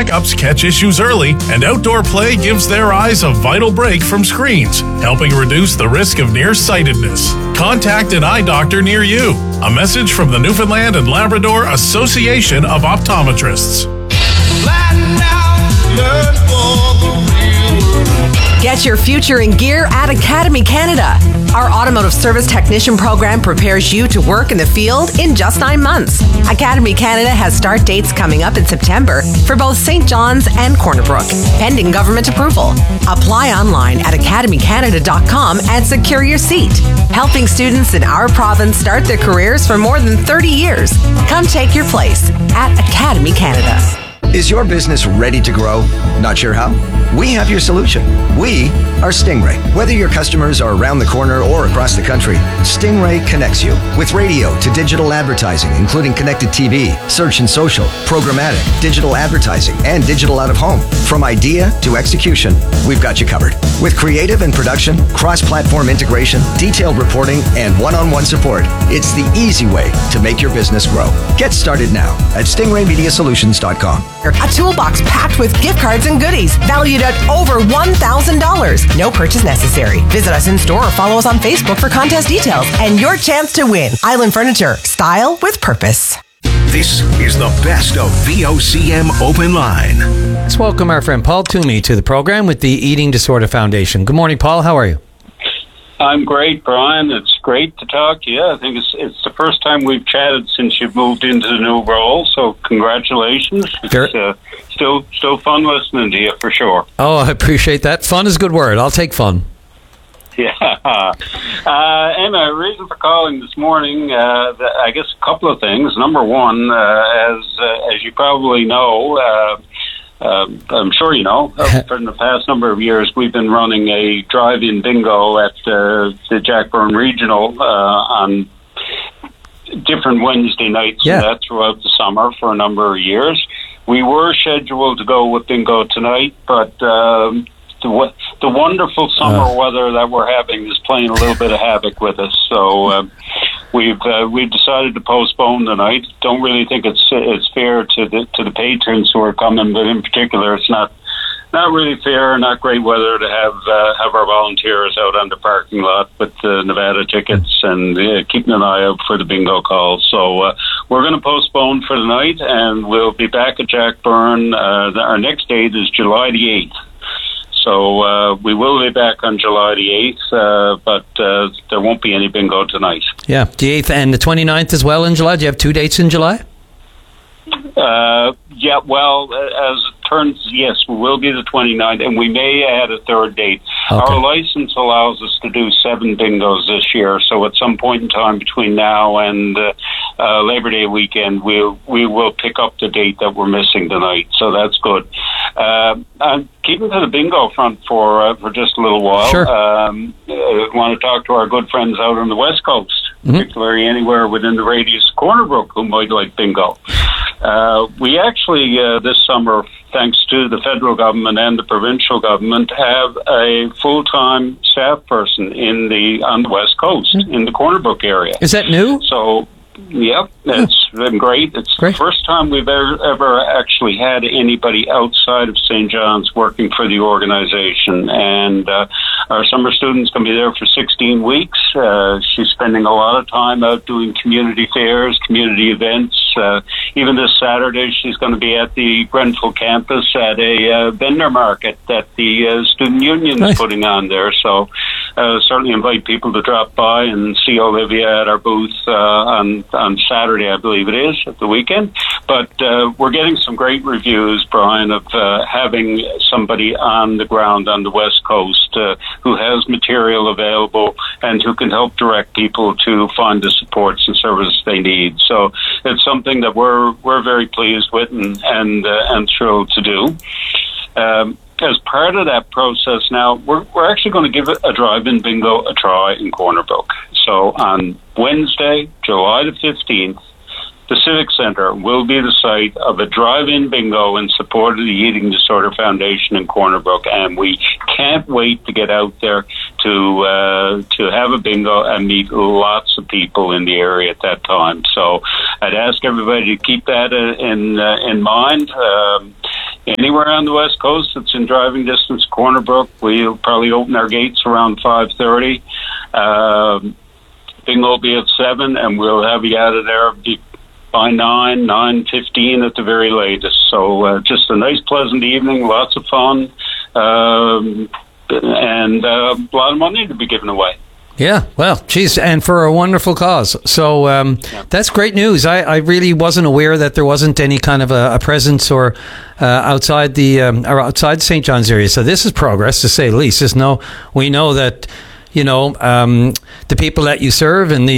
checkups catch issues early, and outdoor play gives their eyes a vital break from screens, helping reduce the risk of nearsightedness. Contact an eye doctor near you. A message from the Newfoundland and Labrador Association of Optometrists. Get your future in gear at Academy Canada. Our automotive service technician program prepares you to work in the field in just 9 months. Academy Canada has start dates coming up in September for both St. John's and Corner Brook, pending government approval. Apply online at academycanada.com and secure your seat. Helping students in our province start their careers for more than 30 years. Come take your place at Academy Canada. Is your business ready to grow? Not sure how? We have your solution. We are Stingray. Whether your customers are around the corner or across the country, Stingray connects you with radio to digital advertising, including connected TV, search and social, programmatic, digital advertising, and digital out of home. From idea to execution, we've got you covered. With creative and production, cross-platform integration, detailed reporting, and one-on-one support, it's the easy way to make your business grow. Get started now at stingraymediasolutions.com. A toolbox packed with gift cards and goodies valued at over $1,000. No purchase necessary. Visit us in store or follow us on Facebook for contest details and your chance to win. Island Furniture. Style with purpose. This is the best of VOCM Open Line. Let's welcome our friend Paul Toomey to the program with the Eating Disorder Foundation. Good morning, Paul. How are you? I'm great, Brian. It's great to talk to you. I think it's the first time we've chatted since you've moved into the new role, so congratulations. It's still fun listening to you, for sure. Oh, I appreciate that. Fun is a good word. I'll take fun. Yeah. And a reason for calling this morning, I guess a couple of things. Number one, as you probably know, I'm sure you know, for the past number of years, we've been running a drive-in bingo at the Jack Byrne Regional on different Wednesday nights throughout the summer for a number of years. We were scheduled to go with bingo tonight, but the wonderful summer weather that we're having is playing a little bit of havoc with us. So we've decided to postpone tonight. Don't really think it's fair to the patrons who are coming, but in particular, it's not really fair, not great weather to have our volunteers out on the parking lot with the Nevada tickets and keeping an eye out for the bingo calls. So we're going to postpone for the night, and we'll be back at Jack Byrne. Our next date is July the 8th. So we will be back on July the 8th, but there won't be any bingo tonight. Yeah, the 8th and the 29th as well in July. Do you have 2 dates in July? Yeah, well, as it turns, yes, we will be the 29th, and we may add a third date. Okay. Our license allows us to do 7 bingos this year, so at some point in time between now and Labor Day weekend, we will pick up the date that we're missing tonight, so that's good. I'm keeping to the bingo front for just a little while. Sure. I want to talk to our good friends out on the West Coast, particularly anywhere within the radius of Corner Brook who might like bingo. We actually, this summer, thanks to the federal government and the provincial government, have a full-time staff person on the West Coast, in the Corner Brook area. Is that new? So, yep, it's been great. It's the first time we've ever actually had anybody outside of St. John's working for the organization. And our summer student's going to be there for 16 weeks. She's spending a lot of time out doing community fairs, community events. Even this Saturday, she's going to be at the Grenfell campus at a vendor market that the student union is putting on there. So certainly invite people to drop by and see Olivia at our booth on Saturday, I believe it is, at the weekend. But we're getting some great reviews, Brian, of having somebody on the ground on the West Coast who has material available and who can help direct people to find the supports and services they need. So it's something that we're very pleased with and thrilled to do. As part of that process now, we're actually going to give a drive-in bingo a try in Corner Brook. So on Wednesday, July the 15th, the Civic Center will be the site of a drive-in bingo in support of the Eating Disorder Foundation in Corner Brook, and we can't wait to get out there to have a bingo and meet lots of people in the area at that time. So I'd ask everybody to keep that in mind. In anywhere on the West Coast that's in driving distance of Corner Brook, we'll probably open our gates around 5:30. Bingo will be at 7, and we'll have you out of there by 9:15 at the very latest. So just a nice, pleasant evening, lots of fun, and a lot of money to be given away. Yeah, well, geez, and for a wonderful cause. So that's great news. I really wasn't aware that there wasn't any kind of a presence or outside outside St. John's area. So this is progress, to say the least. We know that, the people that you serve and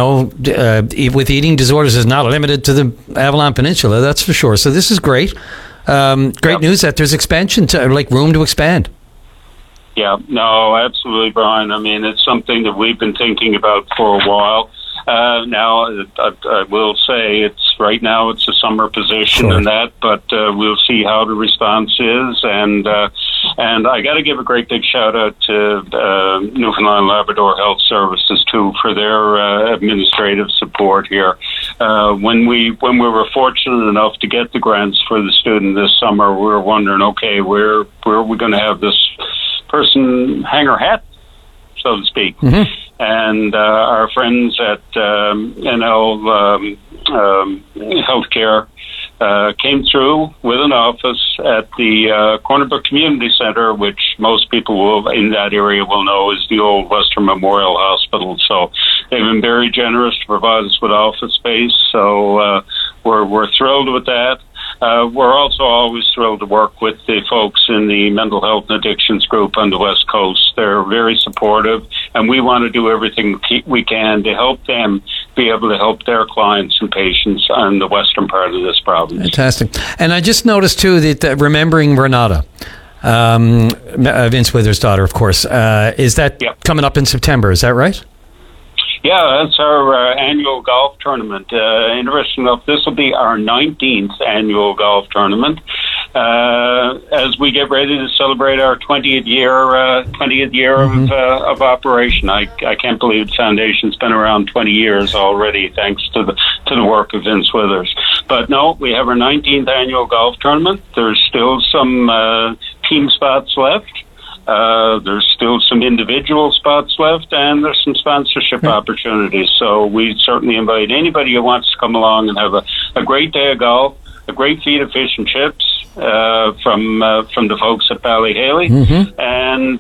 with eating disorders is not limited to the Avalon Peninsula. That's for sure. So this is great. Great news that there's expansion room to expand. Yeah, no, absolutely, Brian. I mean, it's something that we've been thinking about for a while. Now, I will say right now it's a summer position and that, but we'll see how the response is. And I got to give a great big shout out to Newfoundland Labrador Health Services too for their administrative support here. When we were fortunate enough to get the grants for the student this summer, we were wondering, okay, where are we going to have this person hang her hat, so to speak? Mm-hmm. And our friends at NL Healthcare came through with an office at the Corner Brook Community Center, which most people in that area will know is the old Western Memorial Hospital. So they've been very generous to provide us with office space. So we're thrilled with that. We're also always thrilled to work with the folks in the mental health and addictions group on the West Coast. They're very supportive, and we want to do everything we can to help them be able to help their clients and patients on the western part of this province. Fantastic. And I just noticed, too, that Remembering Renata, Vince Withers' daughter, of course, is that coming up in September? Is that right? Yeah, that's our annual golf tournament. Interesting enough, this will be our 19th annual golf tournament. As we get ready to celebrate our 20th year of operation. I can't believe the foundation's been around 20 years already, thanks to the work of Vince Withers. But no, we have our 19th annual golf tournament. There's still some team spots left. There's still some individual spots left, and there's some sponsorship opportunities. So we certainly invite anybody who wants to come along and have a great day of golf, a great feed of fish and chips from the folks at Ballyhaley, and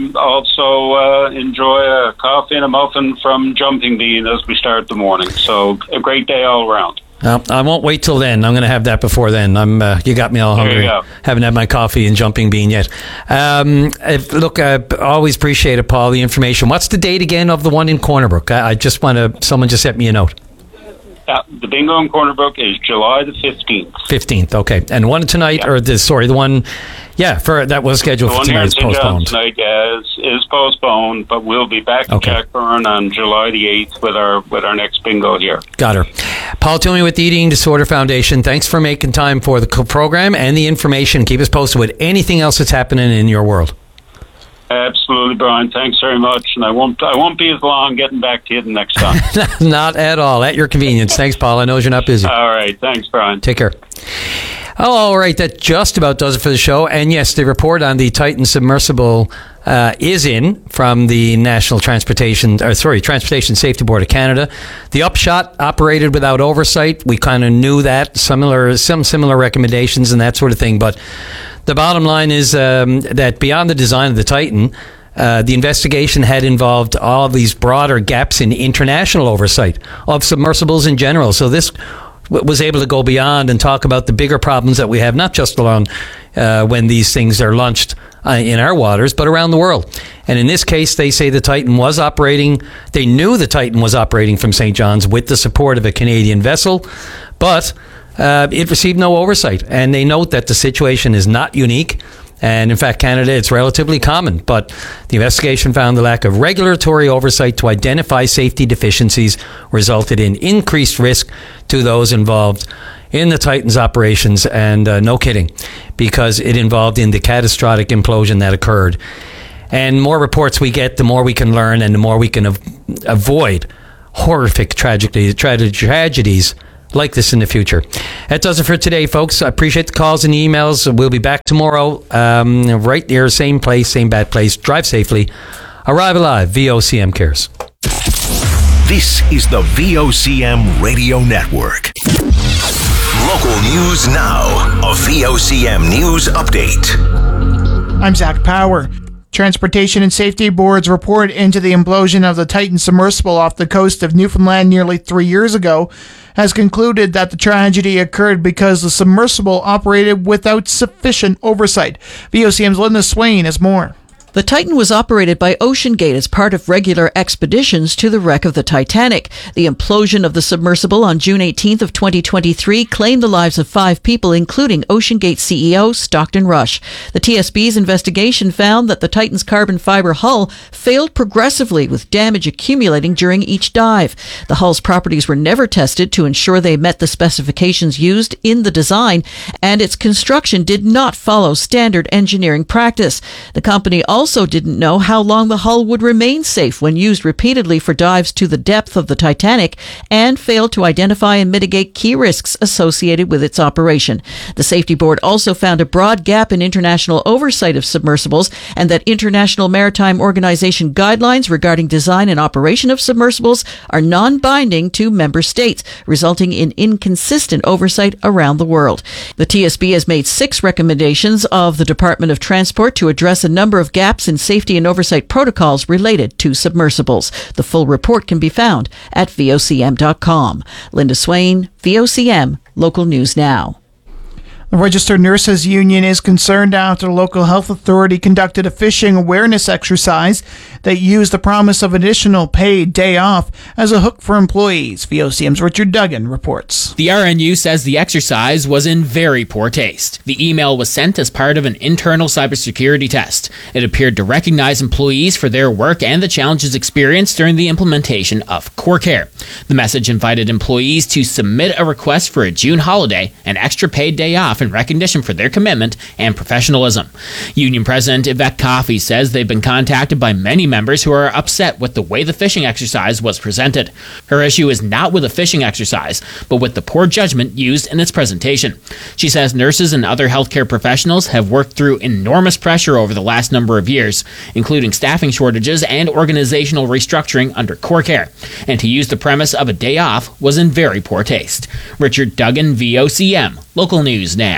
also enjoy a coffee and a muffin from Jumping Bean as we start the morning. So a great day all around. I won't wait till then. I'm going to have that before then. You got me all hungry. Haven't had my coffee and Jumping Bean yet. Look, I always appreciate it, Paul, the information. What's the date again of the one in Corner Brook? Someone just sent me a note. The bingo in Corner Brook is July the 15th. 15th, okay. And one tonight, the one, that was scheduled for tonight is postponed. Tonight, is postponed, but we'll be back in Jackburn on July the 8th with our next bingo here. Got her. Paul Toomey with the Eating Disorder Foundation. Thanks for making time for the program and the information. Keep us posted with anything else that's happening in your world. Absolutely, Brian. Thanks very much, and I won't be as long getting back to you the next time. Not at all. At your convenience. Thanks, Paul. I know you're not busy. All right. Thanks, Brian. Take care. Oh, all right. That just about does it for the show. And yes, the report on the Titan submersible is in from the Transportation Safety Board of Canada. The upshot operated without oversight. We kind of knew that, some similar recommendations and that sort of thing. But the bottom line is that beyond the design of the Titan, the investigation had involved all of these broader gaps in international oversight of submersibles in general. So this was able to go beyond and talk about the bigger problems that we have, not just along when these things are launched in our waters, but around the world. And in this case, they say the Titan was operating. They knew the Titan was operating from St. John's with the support of a Canadian vessel, but it received no oversight. And they note that the situation is not unique. And in fact, Canada, it's relatively common. But the investigation found the lack of regulatory oversight to identify safety deficiencies resulted in increased risk to those involved in the Titan's operations. And no kidding, because it involved in the catastrophic implosion that occurred. And more reports we get, the more we can learn and the more we can avoid horrific tragedies like this in the future. That does it for today, folks. I appreciate the calls and the emails. We'll be back tomorrow, right there, same place, same bad place. Drive safely. Arrive alive. VOCM cares. This is the VOCM Radio Network. Local news now. A VOCM news update. I'm Zach Power. Transportation and Safety Board's report into the implosion of the Titan submersible off the coast of Newfoundland nearly 3 years ago has concluded that the tragedy occurred because the submersible operated without sufficient oversight. VOCM's Linda Swain has more. The Titan was operated by OceanGate as part of regular expeditions to the wreck of the Titanic. The implosion of the submersible on June 18th of 2023 claimed the lives of 5 people, including OceanGate CEO Stockton Rush. The TSB's investigation found that the Titan's carbon fiber hull failed progressively, with damage accumulating during each dive. The hull's properties were never tested to ensure they met the specifications used in the design, and its construction did not follow standard engineering practice. The company also didn't know how long the hull would remain safe when used repeatedly for dives to the depth of the Titanic, and failed to identify and mitigate key risks associated with its operation. The Safety Board also found a broad gap in international oversight of submersibles, and that International Maritime Organization guidelines regarding design and operation of submersibles are non-binding to member states, resulting in inconsistent oversight around the world. The TSB has made 6 recommendations of the Department of Transport to address a number of gaps in safety and oversight protocols related to submersibles. The full report can be found at VOCM.com. Linda Swain, VOCM, Local News Now. The Registered Nurses Union is concerned after the local health authority conducted a phishing awareness exercise that used the promise of additional paid day off as a hook for employees. VOCM's Richard Duggan reports. The RNU says the exercise was in very poor taste. The email was sent as part of an internal cybersecurity test. It appeared to recognize employees for their work and the challenges experienced during the implementation of CoreCare. The message invited employees to submit a request for a June holiday, an extra paid day off in recognition for their commitment and professionalism. Union President Yvette Coffey says they've been contacted by many members who are upset with the way the phishing exercise was presented. Her issue is not with the phishing exercise, but with the poor judgment used in its presentation. She says nurses and other healthcare professionals have worked through enormous pressure over the last number of years, including staffing shortages and organizational restructuring under CoreCare, and to use the premise of a day off was in very poor taste. Richard Duggan, VOCM, Local News Now.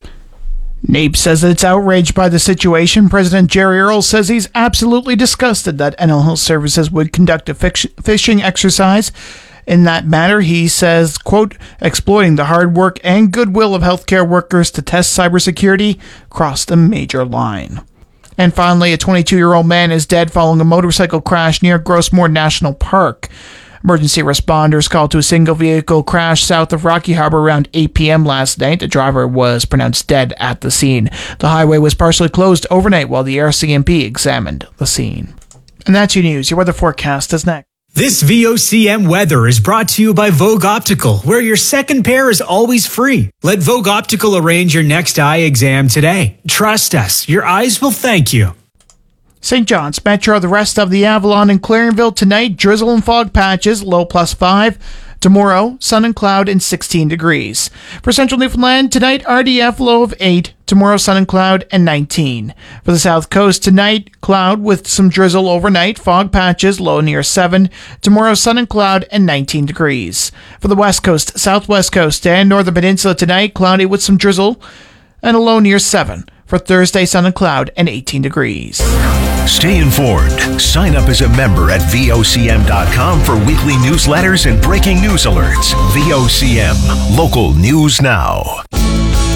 NAPE says that it's outraged by the situation. President Jerry Earle says he's absolutely disgusted that NL Health Services would conduct a phishing exercise. In that matter, he says, quote, exploiting the hard work and goodwill of healthcare workers to test cybersecurity crossed a major line. And finally, a 22-year-old man is dead following a motorcycle crash near Grossmoor National Park. Emergency responders called to a single vehicle crash south of Rocky Harbor around 8 p.m. last night. The driver was pronounced dead at the scene. The highway was partially closed overnight while the RCMP examined the scene. And that's your news. Your weather forecast is next. This VOCM weather is brought to you by Vogue Optical, where your second pair is always free. Let Vogue Optical arrange your next eye exam today. Trust us, your eyes will thank you. St. John's Metro, the rest of the Avalon and Clarenville tonight, drizzle and fog patches, low +5. Tomorrow, sun and cloud and 16 degrees. For Central Newfoundland, tonight, RDF low of 8. Tomorrow, sun and cloud and 19. For the South Coast, tonight, cloud with some drizzle overnight, fog patches, low near 7. Tomorrow, sun and cloud and 19 degrees. For the West Coast, Southwest Coast, and Northern Peninsula tonight, cloudy with some drizzle and a low near 7. For Thursday, sun and cloud and 18 degrees. Stay informed. Sign up as a member at VOCM.com for weekly newsletters and breaking news alerts. VOCM, Local News Now.